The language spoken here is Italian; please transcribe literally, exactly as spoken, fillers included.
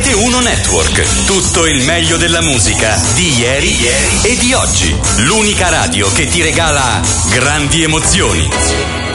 Rete uno Network. Tutto il meglio della musica di ieri, ieri e di oggi. L'unica radio che ti regala grandi emozioni.